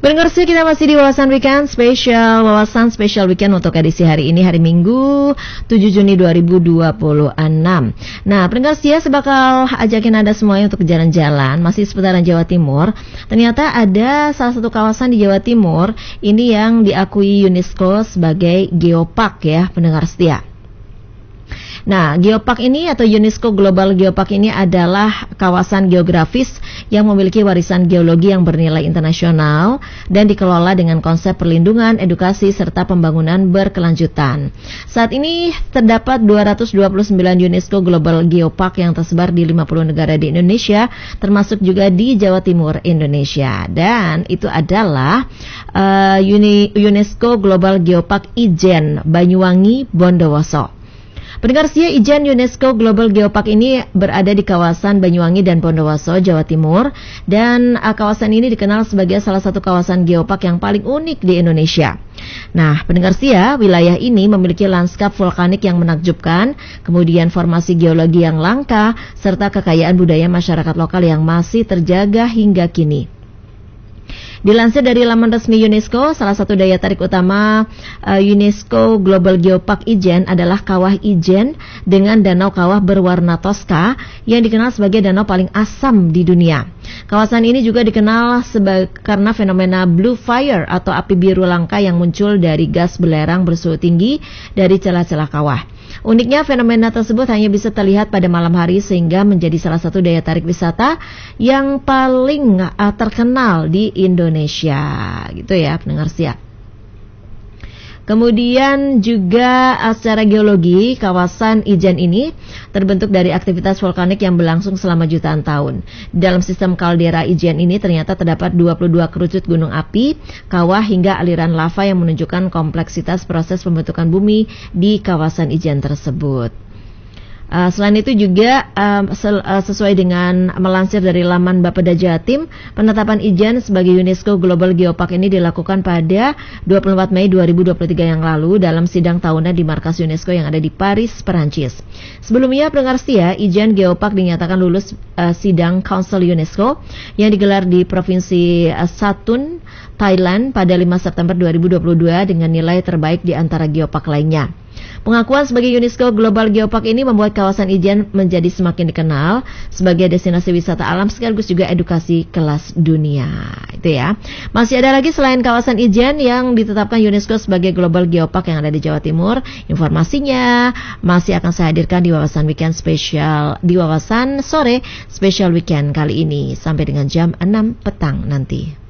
Pendengar setia, kita masih di wawasan spesial weekend untuk edisi hari ini, hari Minggu 7 Juni 2026. Nah, pendengar setia, saya bakal ajakin Anda semuanya untuk jalan-jalan masih seputaran Jawa Timur. Ternyata ada salah satu kawasan di Jawa Timur ini yang diakui UNESCO sebagai Geopark ya, pendengar setia. Nah, Geopark ini atau UNESCO Global Geopark ini adalah kawasan geografis yang memiliki warisan geologi yang bernilai internasional dan dikelola dengan konsep perlindungan, edukasi, serta pembangunan berkelanjutan. Saat ini terdapat 229 UNESCO Global Geopark yang tersebar di 50 negara di Indonesia, termasuk juga di Jawa Timur Indonesia. Dan itu adalah UNESCO Global Geopark Ijen Banyuwangi Bondowoso. Pendengar setia, Ijen UNESCO Global Geopark ini berada di kawasan Banyuwangi dan Bondowoso, Jawa Timur, dan kawasan ini dikenal sebagai salah satu kawasan geopark yang paling unik di Indonesia. Nah, pendengar setia, wilayah ini memiliki lanskap vulkanik yang menakjubkan, kemudian formasi geologi yang langka, serta kekayaan budaya masyarakat lokal yang masih terjaga hingga kini. Dilansir dari laman resmi UNESCO, salah satu daya tarik utama UNESCO Global Geopark Ijen adalah Kawah Ijen dengan danau kawah berwarna toska yang dikenal sebagai danau paling asam di dunia. Kawasan ini juga dikenal karena fenomena blue fire atau api biru langka yang muncul dari gas belerang bersuhu tinggi dari celah-celah kawah. Uniknya, fenomena tersebut hanya bisa terlihat pada malam hari sehingga menjadi salah satu daya tarik wisata yang paling terkenal di Indonesia, gitu ya, pendengar setia. Kemudian juga secara geologi, kawasan Ijen ini terbentuk dari aktivitas vulkanik yang berlangsung selama jutaan tahun. Dalam sistem kaldera Ijen ini ternyata terdapat 22 kerucut gunung api, kawah hingga aliran lava yang menunjukkan kompleksitas proses pembentukan bumi di kawasan Ijen tersebut. Selain itu juga sesuai dengan melansir dari laman Bapeda Jatim, penetapan Ijen sebagai UNESCO Global Geopark ini dilakukan pada 24 Mei 2023 yang lalu dalam sidang tahunan di markas UNESCO yang ada di Paris, Perancis. Sebelumnya, pendengar setia, Ijen Geopark dinyatakan lulus sidang Council UNESCO yang digelar di Provinsi Satun, Thailand pada 5 September 2022 dengan nilai terbaik di antara geopark lainnya. Pengakuan sebagai UNESCO Global Geopark ini membuat kawasan Ijen menjadi semakin dikenal sebagai destinasi wisata alam sekaligus juga edukasi kelas dunia. Itu ya. Masih ada lagi selain kawasan Ijen yang ditetapkan UNESCO sebagai Global Geopark yang ada di Jawa Timur. Informasinya masih akan saya hadirkan di wawasan weekend spesial, di wawasan sore spesial weekend kali ini sampai dengan jam 6 petang nanti.